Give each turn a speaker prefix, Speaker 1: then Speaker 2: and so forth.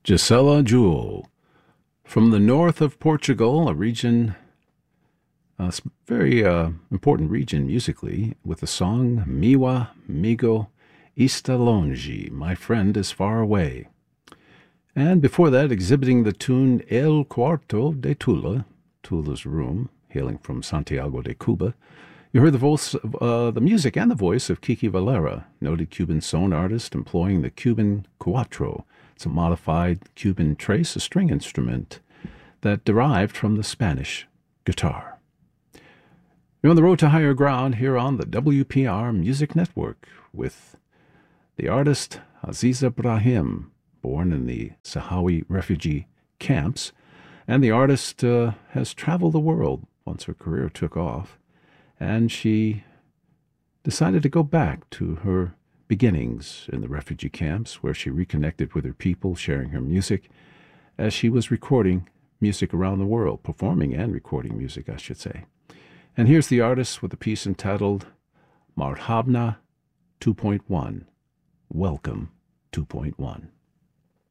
Speaker 1: Gisela Jewell, from the north of Portugal, a region, very important region musically, with the song Miwa Migo Está Longe, My Friend is Far Away. And before that, exhibiting the tune El Cuarto de Tula, Tula's Room, hailing from Santiago de Cuba, you heard the voice of the music and the voice of Kiki Valera, noted Cuban son artist employing the Cuban cuatro. It's a modified Cuban trace, a string instrument that derived from the Spanish guitar. You're on the road to higher ground here on the WPR Music Network with the artist Aziza Brahim, born in the Sahrawi refugee camps, and the artist has traveled the world once her career took off, and she decided to go back to her beginnings in the refugee camps, where she reconnected with her people, sharing her music as she was recording music around the world, performing and recording music, I should say. And here's the artist with a piece entitled Marhabna 2.1, Welcome 2.1.